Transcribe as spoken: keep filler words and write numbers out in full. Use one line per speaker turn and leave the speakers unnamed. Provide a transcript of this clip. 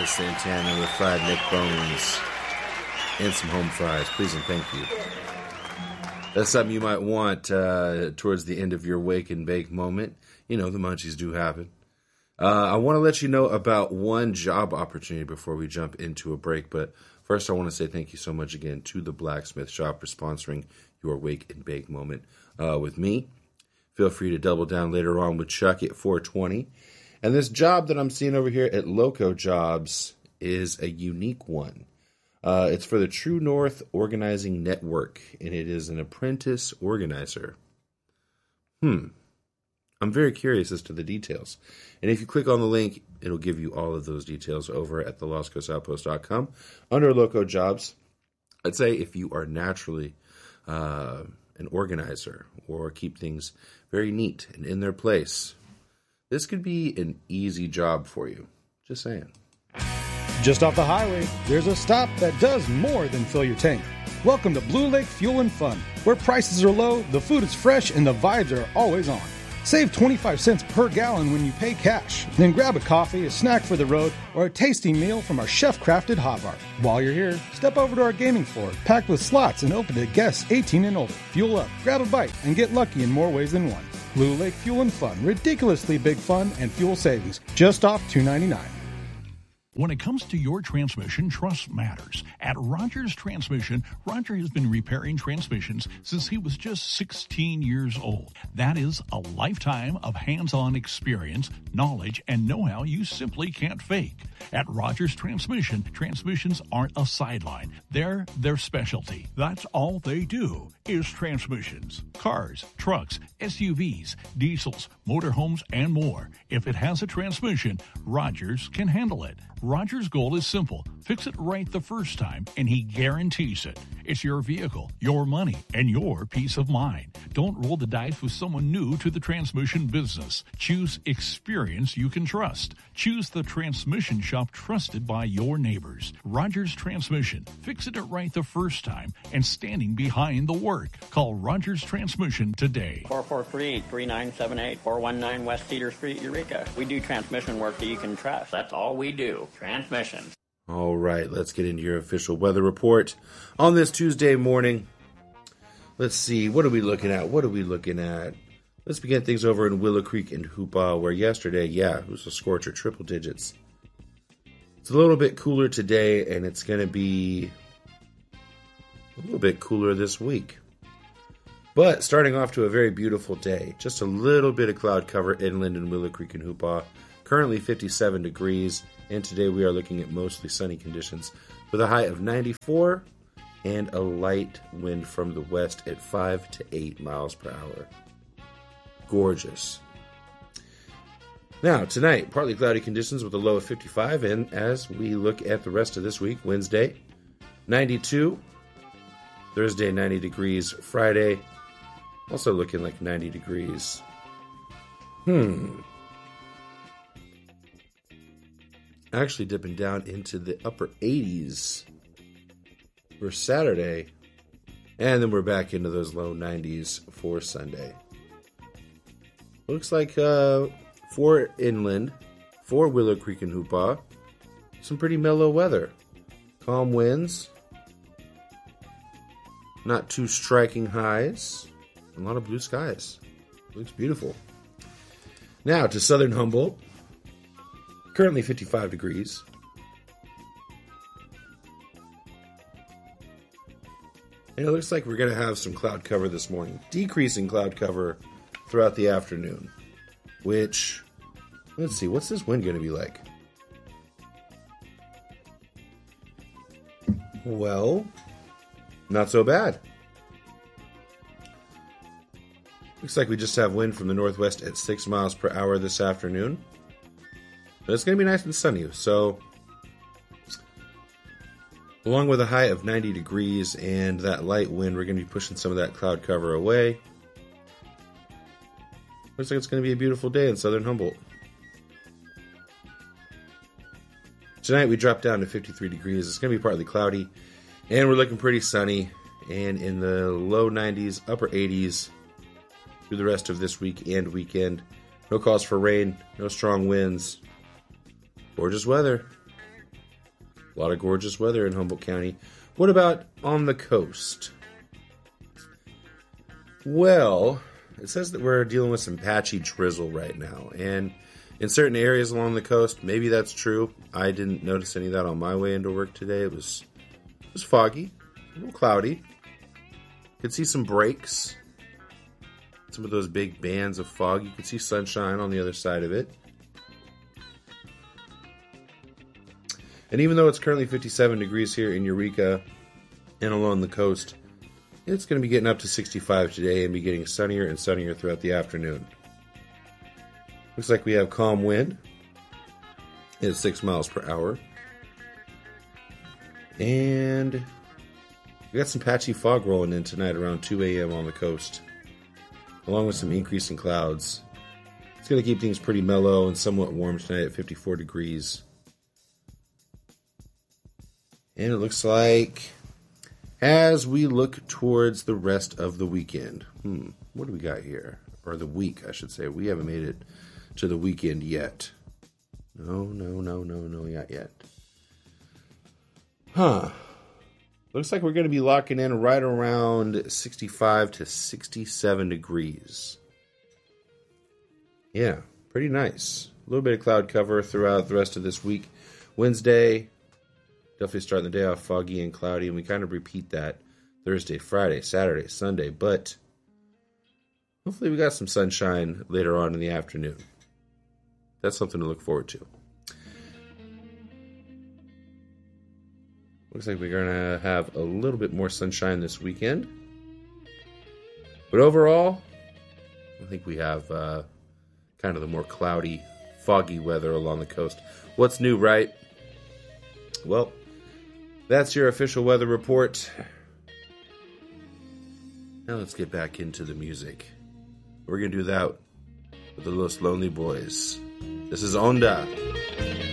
Santana with fried neck bones and some home fries. Please and thank you. That's something you might want uh, towards the end of your wake and bake moment. You know, the munchies do happen. Uh, I want to let you know about one job opportunity before we jump into a break. But first, I want to say thank you so much again to the Blacksmith Shop for sponsoring your wake and bake moment uh, with me. Feel free to double down later on with Chuck at four twenty. And this job that I'm seeing over here at Loco Jobs is a unique one. Uh, it's for the True North Organizing Network, and it is an apprentice organizer. Hmm. I'm very curious as to the details. And if you click on the link, it'll give you all of those details over at the Lost Coast Outpost dot com under Loco Jobs. I'd say if you are naturally uh, an organizer or keep things very neat and in their place, this could be an easy job for you. Just saying.
Just off the highway, there's a stop that does more than fill your tank. Welcome to Blue Lake Fuel and Fun, where prices are low, the food is fresh, and the vibes are always on. Save twenty-five cents per gallon when you pay cash. Then grab a coffee, a snack for the road, or a tasty meal from our chef-crafted hot bar. While you're here, step over to our gaming floor, packed with slots and open to guests eighteen and older. Fuel up, grab a bite, and get lucky in more ways than one. Blue Lake Fuel and Fun, ridiculously big fun and fuel savings, just off two ninety-nine.
When it comes to your transmission, trust matters. At Rogers Transmission, Roger has been repairing transmissions since he was just sixteen years old. That is a lifetime of hands-on experience, knowledge, and know-how you simply can't fake. At Rogers Transmission, transmissions aren't a sideline. They're their specialty. That's all they do is transmissions. Cars, trucks, S U Vs, diesels, motorhomes, and more. If it has a transmission, Rogers can handle it. Roger's goal is simple. Fix it right the first time, and he guarantees it. It's your vehicle, your money, and your peace of mind. Don't roll the dice with someone new to the transmission business. Choose experience you can trust. Choose the transmission shop trusted by your neighbors. Rogers Transmission. Fixing it right the first time and standing behind the work. Call Rogers Transmission today.
four four three, three nine seven eight, four one nine West Cedar Street, Eureka. We do transmission work that you can trust. That's all we do. Transmissions.
All right, let's get into your official weather report on this Tuesday morning. Let's see, what are we looking at? What are we looking at? Let's begin things over in Willow Creek and Hoopaw, where yesterday, yeah, it was a scorcher, triple digits. It's a little bit cooler today, and it's going to be a little bit cooler this week. But starting off to a very beautiful day. Just a little bit of cloud cover inland in Willow Creek and Hoopaw. Currently fifty-seven degrees. And today we are looking at mostly sunny conditions with a high of ninety-four and a light wind from the west at five to eight miles per hour. Gorgeous. Now, tonight, partly cloudy conditions with a low of fifty-five. And as we look at the rest of this week, Wednesday, ninety-two. Thursday, ninety degrees. Friday, also looking like ninety degrees. Hmm. Actually dipping down into the upper eighties for Saturday. And then we're back into those low nineties for Sunday. Looks like uh, for inland, for Willow Creek and Hoopaw, some pretty mellow weather. Calm winds. Not too striking highs. A lot of blue skies. Looks beautiful. Now to southern Humboldt. Currently fifty-five degrees. And it looks like we're going to have some cloud cover this morning. Decreasing cloud cover throughout the afternoon. Which, let's see, what's this wind going to be like? Well, not so bad. Looks like we just have wind from the northwest at six miles per hour this afternoon. But it's going to be nice and sunny, so along with a high of ninety degrees and that light wind, we're going to be pushing some of that cloud cover away. Looks like it's going to be a beautiful day in southern Humboldt. Tonight we drop down to fifty-three degrees. It's going to be partly cloudy, and we're looking pretty sunny, and in the low nineties, upper eighties through the rest of this week and weekend. No calls for rain, no strong winds. Gorgeous weather. A lot of gorgeous weather in Humboldt County. What about on the coast? Well, it says that we're dealing with some patchy drizzle right now. And in certain areas along the coast, maybe that's true. I didn't notice any of that on my way into work today. It was, it was foggy, a little cloudy. Could see some breaks. Some of those big bands of fog. You could see sunshine on the other side of it. And even though it's currently fifty-seven degrees here in Eureka and along the coast, it's going to be getting up to sixty-five today and be getting sunnier and sunnier throughout the afternoon. Looks like we have calm wind at six miles per hour. And we got some patchy fog rolling in tonight around two a.m. on the coast, along with some increasing clouds. It's going to keep things pretty mellow and somewhat warm tonight at fifty-four degrees. And it looks like, as we look towards the rest of the weekend, hmm, what do we got here? Or the week, I should say. We haven't made it to the weekend yet. No, no, no, no, no, not yet. Huh. Looks like we're going to be locking in right around sixty-five to sixty-seven degrees. Yeah, pretty nice. A little bit of cloud cover throughout the rest of this week. Wednesday, definitely starting the day off foggy and cloudy, and we kind of repeat that Thursday, Friday, Saturday, Sunday, but hopefully we got some sunshine later on in the afternoon. That's something to look forward to. Looks like we're going to have a little bit more sunshine this weekend. But overall, I think we have uh, kind of the more cloudy, foggy weather along the coast. What's new, right? Well, that's your official weather report. Now let's get back into the music. We're going to do that with the Los Lonely Boys. This is Onda.